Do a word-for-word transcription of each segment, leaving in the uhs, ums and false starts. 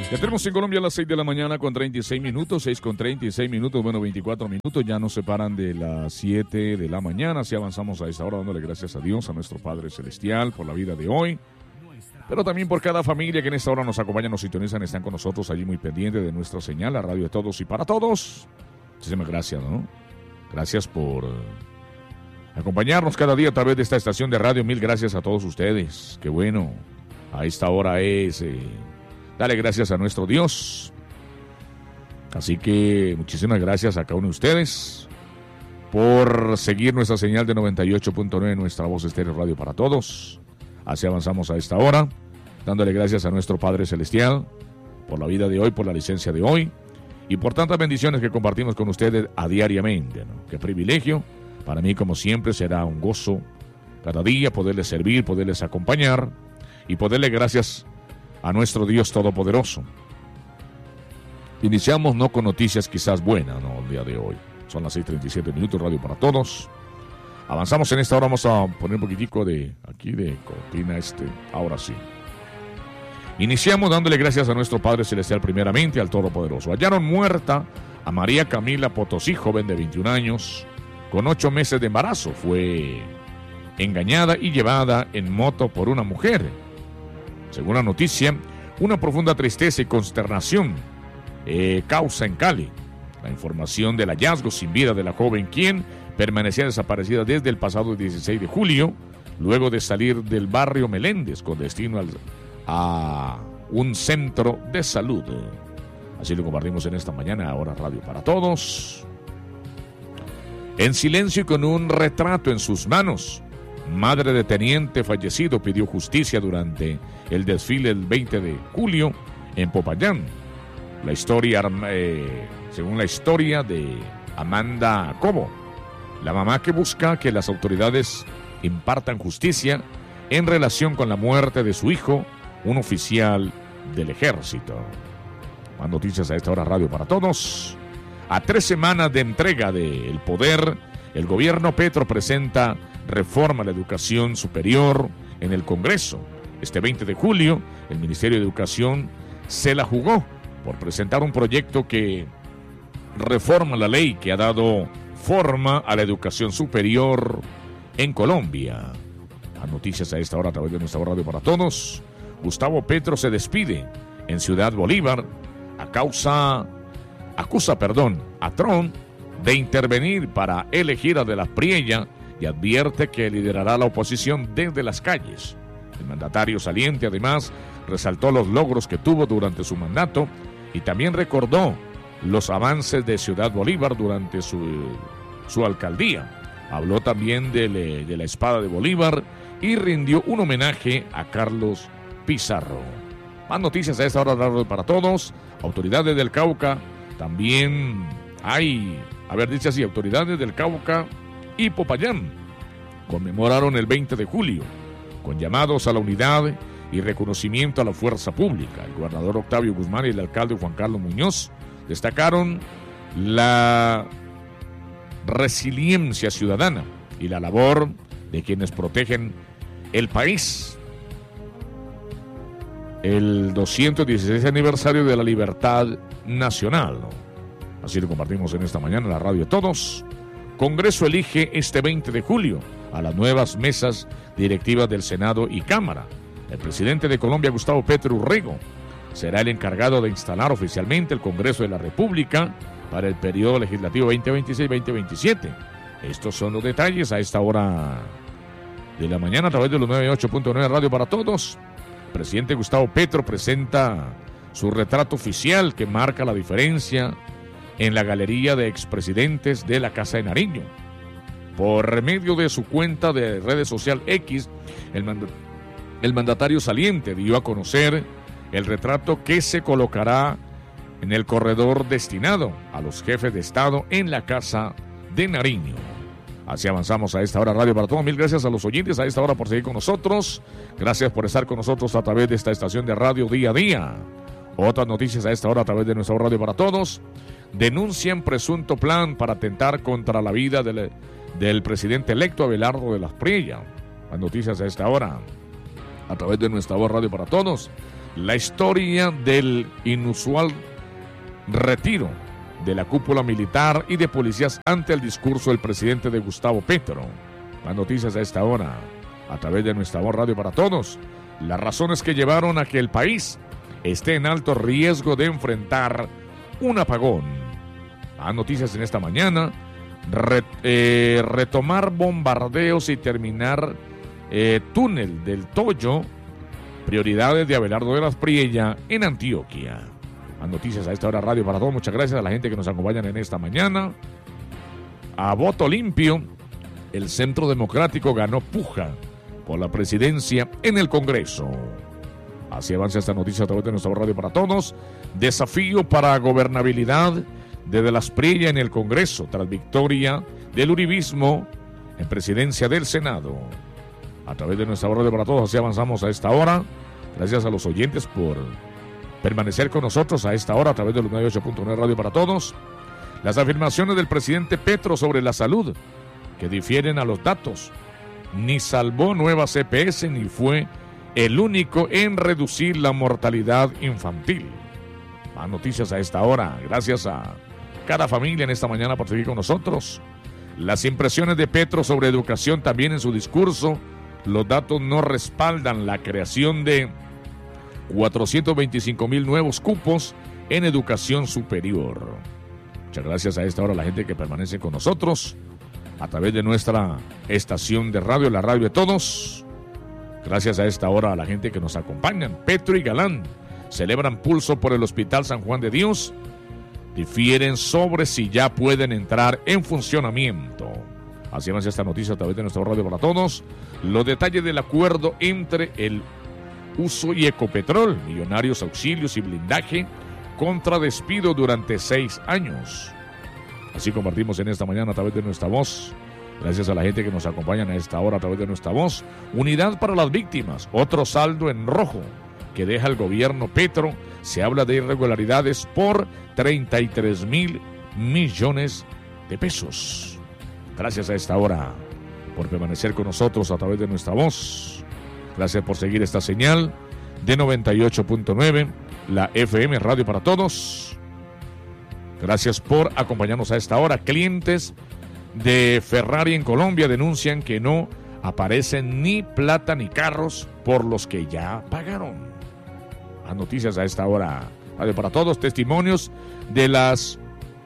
Ya tenemos en Colombia a las seis de la mañana con treinta y seis minutos, seis con treinta y seis minutos, bueno, veinticuatro minutos, ya nos separan de las siete de la mañana, así avanzamos a esta hora dándole gracias a Dios, a nuestro Padre Celestial, por la vida de hoy, pero también por cada familia que en esta hora nos acompaña, nos sintonizan, están con nosotros allí muy pendientes de nuestra señal, la radio de todos y para todos. Muchísimas gracias, ¿no? Gracias por acompañarnos cada día a través de esta estación de radio, mil gracias a todos ustedes, qué bueno, a esta hora es... Eh, Dale gracias a nuestro Dios. Así que muchísimas gracias a cada uno de ustedes por seguir nuestra señal de noventa y ocho punto nueve, nuestra voz estéreo radio para todos. Así avanzamos a esta hora, dándole gracias a nuestro Padre Celestial por la vida de hoy, por la licencia de hoy y por tantas bendiciones que compartimos con ustedes a diariamente, ¿no? Qué privilegio. Para mí, como siempre, será un gozo cada día poderles servir, poderles acompañar y poderle gracias a nuestro Dios Todopoderoso. Iniciamos no con noticias quizás buenas, no, el día de hoy. Son las seis treinta y siete minutos, radio para todos. Avanzamos en esta hora, vamos a poner un poquitico de aquí de cortina este, ahora sí. Iniciamos dándole gracias a nuestro Padre Celestial primeramente, al Todopoderoso. Hallaron muerta a María Camila Potosí, joven de veintiún años, con ocho meses de embarazo. Fue engañada y llevada en moto por una mujer. Según la noticia, una profunda tristeza y consternación eh, causa en Cali la información del hallazgo sin vida de la joven, quien permanecía desaparecida desde el pasado dieciséis de julio, luego de salir del barrio Meléndez con destino al, a un centro de salud. Así lo compartimos en esta mañana, ahora radio para todos. En silencio y con un retrato en sus manos, madre de teniente fallecido pidió justicia durante el desfile del veinte de julio en Popayán. La historia, eh, según la historia de Amanda Cobo, la mamá que busca que las autoridades impartan justicia en relación con la muerte de su hijo, un oficial del ejército. Más noticias a esta hora, radio para todos. A tres semanas de entrega del poder, el gobierno Petro presenta reforma a la educación superior en el Congreso. Este veinte de julio, el Ministerio de Educación se la jugó por presentar un proyecto que reforma la ley que ha dado forma a la educación superior en Colombia. Las noticias a esta hora a través de nuestra radio para todos. Gustavo Petro se despide en Ciudad Bolívar a causa, acusa, perdón, a Trump de intervenir para elegir a De las Priella y advierte que liderará la oposición desde las calles. El mandatario saliente, además, resaltó los logros que tuvo durante su mandato y también recordó los avances de Ciudad Bolívar durante su, su alcaldía. Habló también de, le, de la espada de Bolívar y rindió un homenaje a Carlos Pizarro. Más noticias a esta hora para todos. Autoridades del Cauca también hay, a ver, dice así, autoridades del Cauca y Popayán conmemoraron el veinte de julio con llamados a la unidad y reconocimiento a la fuerza pública. El gobernador Octavio Guzmán y el alcalde Juan Carlos Muñoz destacaron la resiliencia ciudadana y la labor de quienes protegen el país. El doscientos dieciséis aniversario de la libertad nacional. Así lo compartimos en esta mañana en la radio de todos. Congreso elige este veinte de julio a las nuevas mesas directivas del Senado y Cámara. El presidente de Colombia, Gustavo Petro Urrego, será el encargado de instalar oficialmente el Congreso de la República para el periodo legislativo veinte veintiséis veinte veintisiete. Estos son los detalles a esta hora de la mañana a través de los noventa y ocho punto nueve Radio para todos. El presidente Gustavo Petro presenta su retrato oficial que marca la diferencia en la galería de expresidentes de la Casa de Nariño. Por medio de su cuenta de redes social X, el, mand- el mandatario saliente dio a conocer el retrato que se colocará en el corredor destinado a los jefes de Estado en la Casa de Nariño. Así avanzamos a esta hora, radio para todos. Mil gracias a los oyentes a esta hora por seguir con nosotros. Gracias por estar con nosotros a través de esta estación de radio día a día. Otras noticias a esta hora a través de nuestra radio para todos. Denuncian presunto plan para atentar contra la vida del, del presidente electo Abelardo de las Priella. Las noticias a esta hora a través de nuestra voz radio para todos. la historia del inusual retiro de la cúpula militar y de policías ante el discurso del presidente de Gustavo Petro. Más noticias a esta hora a través de nuestra voz Radio para Todos. Las razones que llevaron a que el país esté en alto riesgo de enfrentar un apagón. Más noticias en esta mañana. Re, eh, retomar bombardeos y terminar eh, túnel del Toyo. Prioridades de Abelardo de las Priella en Antioquia. Más noticias a esta hora Radio para Todos. Muchas gracias a la gente que nos acompaña en esta mañana. A voto limpio, el Centro Democrático ganó puja por la presidencia en el Congreso. Así avanza esta noticia a través de nuestra Radio para Todos. Desafío para gobernabilidad de De las Priella en el Congreso tras victoria del uribismo en presidencia del Senado. A través de nuestra Radio para Todos, así avanzamos a esta hora. Gracias a los oyentes por permanecer con nosotros a esta hora a través de los noventa y ocho punto nueve Radio para Todos. Las afirmaciones del presidente Petro sobre la salud, que difieren a los datos. Ni salvó nuevas E P S ni fue el único en reducir la mortalidad infantil. Más noticias a esta hora. Gracias a cada familia en esta mañana por seguir con nosotros. Las impresiones de Petro sobre educación también en su discurso. Los datos no respaldan la creación de cuatrocientos veinticinco mil nuevos cupos en educación superior. Muchas gracias a esta hora a la gente que permanece con nosotros a través de nuestra estación de radio, la radio de todos. Gracias a esta hora a la gente que nos acompaña. Petro y Galán celebran pulso por el Hospital San Juan de Dios. Difieren sobre si ya pueden entrar en funcionamiento. Así avanza esta noticia a través de nuestra radio para todos. Los detalles del acuerdo entre el Uso y Ecopetrol, millonarios auxilios y blindaje contra despido durante seis años. Así compartimos en esta mañana a través de nuestra voz. Gracias a la gente que nos acompaña a esta hora a través de nuestra voz. Unidad para las víctimas, otro saldo en rojo que deja el gobierno Petro. Se habla de irregularidades por treinta y tres mil millones de pesos. Gracias a esta hora por permanecer con nosotros a través de nuestra voz. Gracias por seguir esta señal de noventa y ocho punto nueve, la F M Radio para Todos. Gracias por acompañarnos a esta hora. Clientes de Ferrari en Colombia denuncian que no aparecen ni plata ni carros por los que ya pagaron. Las noticias a esta hora. Radio para Todos. Testimonios de las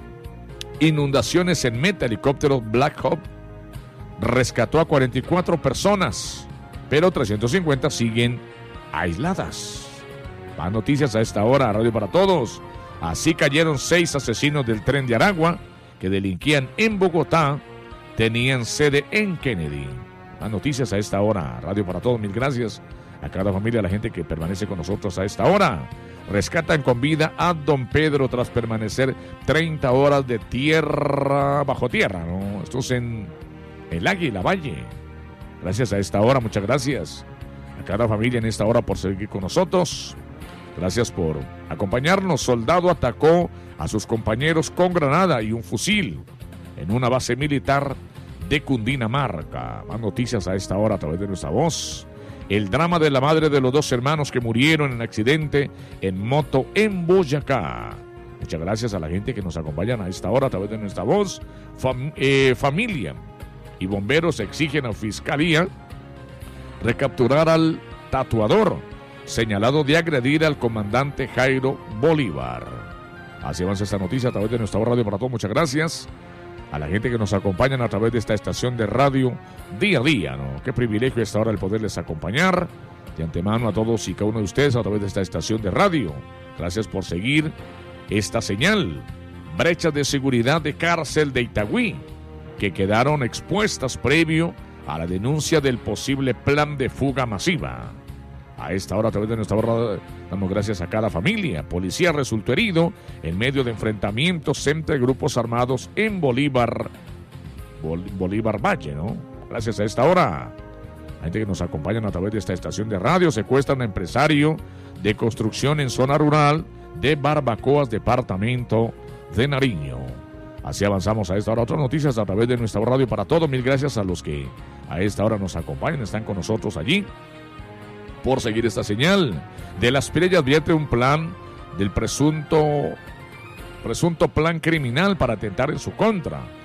inundaciones en Meta. Helicóptero Black Hawk rescató a cuarenta y cuatro personas, pero trescientas cincuenta siguen aisladas. Más noticias a esta hora, Radio para Todos. Así cayeron seis asesinos del Tren de Aragua que delinquían en Bogotá, tenían sede en Kennedy. Más noticias a esta hora, Radio para Todos. Mil gracias a cada familia, a la gente que permanece con nosotros a esta hora. Rescatan con vida a don Pedro tras permanecer treinta horas de tierra, bajo tierra, ¿no? Esto es en el Águila Valle. Gracias a esta hora, muchas gracias a cada familia en esta hora por seguir con nosotros. Gracias por acompañarnos. Soldado atacó a sus compañeros con granada y un fusil en una base militar de Cundinamarca. Más noticias a esta hora a través de nuestra voz. El drama de la madre de los dos hermanos que murieron en accidente en moto en Boyacá. Muchas gracias a la gente que nos acompaña a esta hora a través de nuestra voz. Fam- eh, familia y bomberos exigen a Fiscalía recapturar al tatuador señalado de agredir al comandante Jairo Bolívar. Así avanza esta noticia a través de nuestra radio para todos. Muchas gracias a la gente que nos acompaña a través de esta estación de radio día a día, ¿no? Qué privilegio esta hora el poderles acompañar. De antemano a todos y cada uno de ustedes a través de esta estación de radio. Gracias por seguir esta señal. Brechas de seguridad de cárcel de Itagüí que quedaron expuestas previo a la denuncia del posible plan de fuga masiva. A esta hora, a través de nuestra borra, damos gracias a cada familia. Policía resultó herido en medio de enfrentamientos entre grupos armados en Bolívar, Bol, Bolívar Valle, ¿no? Gracias a esta hora. La gente que nos acompaña a través de esta estación de radio. Secuestra a un empresario de construcción en zona rural de Barbacoas, departamento de Nariño. Así avanzamos a esta hora. Otras noticias a través de nuestra radio para todos. Mil gracias a los que a esta hora nos acompañan, están con nosotros allí. por seguir esta señal. De las Pirelli advierte un plan del presunto, presunto plan criminal para atentar en su contra.